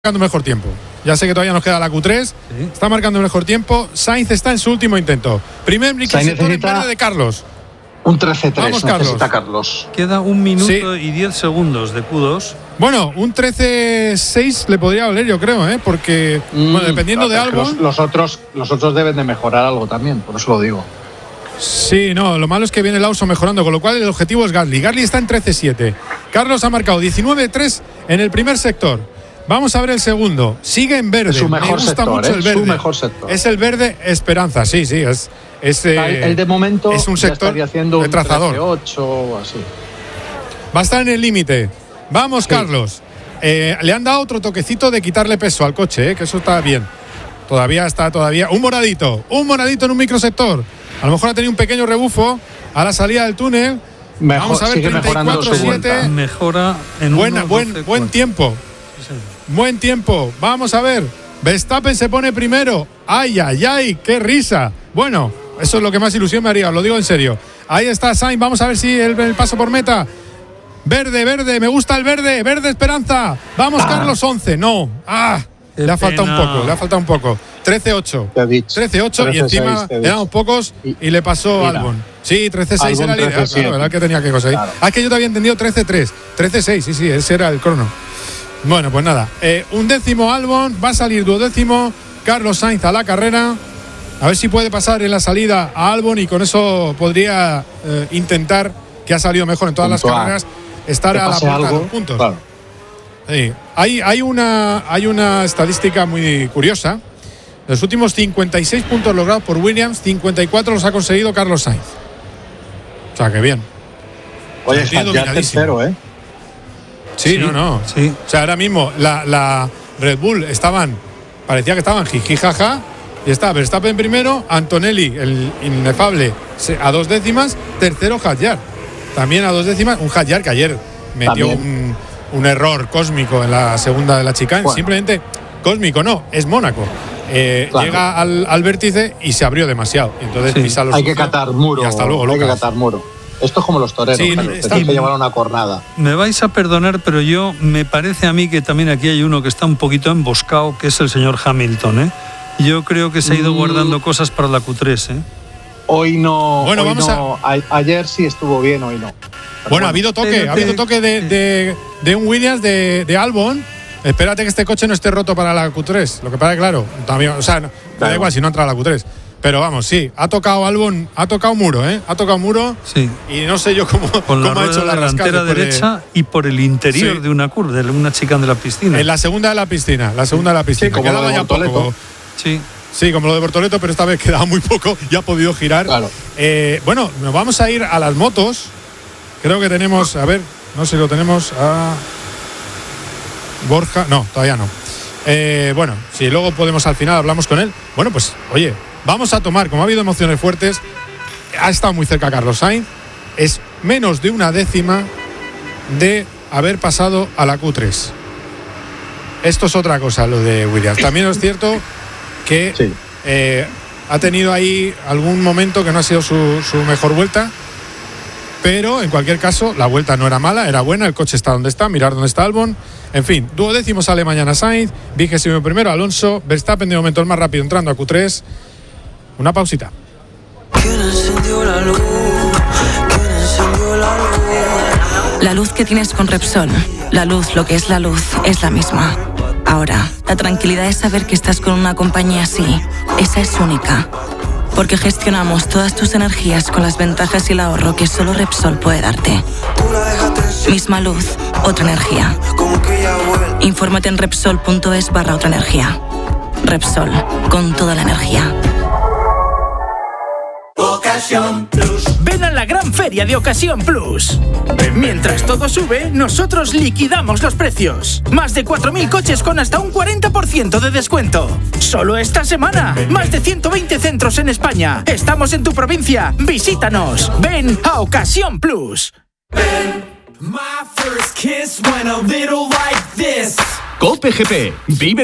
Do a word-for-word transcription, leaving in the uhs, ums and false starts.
marcando mejor tiempo. Ya sé que todavía nos queda la Q tres. Sí. Está marcando el mejor tiempo. Sainz está en su último intento. Primer sector en verde de Carlos. Un trece tres. Vamos, Carlos. Necesita Carlos. Queda un minuto sí. y diez segundos de Q dos. Bueno, un trece seis le podría valer, yo creo, ¿eh? Porque, mm, bueno, dependiendo de algo. Los, los, otros, los otros deben de mejorar algo también, por eso lo digo. Sí, no, lo malo es que viene Lawson mejorando, con lo cual el objetivo es Gasly. Gasly está en trece siete. Carlos ha marcado diecinueve tres en el primer sector. Vamos a ver el segundo. Sigue en verde. Es su mejor Me gusta sector, mucho ¿eh? el verde. Su mejor sector. Es el verde Esperanza, sí, sí. Es, es, eh, el de momento es un sector haciendo de trazador. Un trece ocho o así. Va a estar en el límite. Vamos, sí. Carlos. Eh, le han dado otro toquecito de quitarle peso al coche, eh, que eso está bien. Todavía está, todavía. Un moradito. Un moradito en un microsector. A lo mejor ha tenido un pequeño rebufo a la salida del túnel. Mejor, Vamos a ver, treinta y cuatro siete. Mejora en Buena, buen, doce, buen tiempo. Sí, buen tiempo. Vamos a ver. Verstappen se pone primero. Ay, ay, ay, qué risa. Bueno, eso es lo que más ilusión me haría, os lo digo en serio. Ahí está Sainz, vamos a ver si el, el paso por meta. Verde, verde, me gusta el verde. Verde Esperanza. Vamos, ah. Carlos, once. No. Ah, qué le ha faltado un poco, le ha faltado un poco. trece ocho. trece ocho y encima éramos pocos y, y le pasó Albon. Sí, trece seis era el ideal, claro, era el que tenía que conseguir. Claro. Ah, es que yo te había entendido trece tres. trece seis, sí, sí, ese era el crono. Bueno, pues nada. Eh, un décimo Albon, va a salir duodécimo Carlos Sainz a la carrera. A ver si puede pasar en la salida a Albon y con eso podría eh, intentar, que ha salido mejor en todas las carreras, estar a la puerta de los puntos. Claro. Sí. Hay, hay, una, hay una estadística muy curiosa. Los últimos cincuenta y seis puntos logrados por Williams, cincuenta y cuatro los ha conseguido Carlos Sainz. O sea, que bien. Oye, está ya tercero, ¿eh? Sí, sí, no, no. Sí. O sea, ahora mismo la, la Red Bull estaban, parecía que estaban jiji jaja, y está Verstappen primero, Antonelli, el inefable, a dos décimas, tercero Hadjar. También a dos décimas, un Hadjar que ayer metió un, un error cósmico en la segunda de la chicane. Bueno. Simplemente, cósmico no, es Mónaco. Eh, claro. Llega al, al vértice y se abrió demasiado. Entonces sí. pisa los Hay que catar muro. Y hasta luego, Hay Lucas. que catar muro. Esto es como los toreros, sí, claro. Está... Hay que llevar una cornada. Me vais a perdonar, pero yo me parece a mí que también aquí hay uno que está un poquito emboscado, que es el señor Hamilton, ¿eh? Yo creo que se ha ido mm. guardando cosas para la Q tres, ¿eh? Hoy no. Bueno, hoy vamos no. A... A- ayer sí estuvo bien, hoy no. Pero bueno, bueno, ha habido toque, pero, ha habido toque de, de, de un Williams de, de Albon. Espérate que este coche no esté roto para la Q tres. Lo que pasa es claro, también, o sea, no, claro. Da igual si no entra a la Q tres. Pero vamos, sí, ha tocado Albon, ha tocado muro, ¿eh? Ha tocado muro. Sí. Y no sé yo cómo, Con cómo la ha hecho la delantera derecha de... y por el interior sí. de una curva, de una chicane de la piscina. En la segunda de la piscina, la segunda de la piscina. Sí, como quedaba ya poco. Sí. Sí, como lo de Bortoleto, pero esta vez quedaba muy poco y ha podido girar. Claro. Eh, bueno, nos vamos a ir a las motos. Creo que tenemos, a ver, no sé si lo tenemos a Borja. No, todavía no. Eh, bueno, si luego podemos al final hablamos con él. Bueno, pues, oye, vamos a tomar, como ha habido emociones fuertes, ha estado muy cerca Carlos Sainz. Es menos de una décima de haber pasado a la Q tres. Esto es otra cosa, lo de Williams. También es cierto que sí. eh, ha tenido ahí algún momento que no ha sido su, su mejor vuelta, pero en cualquier caso la vuelta no era mala, era buena, el coche está donde está, mirar dónde está Albon. En fin, duodécimo sale mañana Sainz, vigésimo primero Alonso, Verstappen de momento el más rápido entrando a Q tres. Una pausita. La luz que tienes con Repsol, la luz, lo que es la luz, es la misma. Ahora, la tranquilidad de saber que estás con una compañía así, esa es única. Porque gestionamos todas tus energías con las ventajas y el ahorro que solo Repsol puede darte. Misma luz, otra energía. Infórmate en Repsol.es barra otra energía. Repsol, con toda la energía. Ocasión Plus. Ven a la gran feria de Ocasión Plus. Mientras todo sube, nosotros liquidamos los precios. Más de cuatro mil coches con hasta un cuarenta por ciento de descuento. Solo esta semana. Más de ciento veinte centros en España. Estamos en tu provincia. Visítanos. Ven a Ocasión Plus. COPE G P. Vive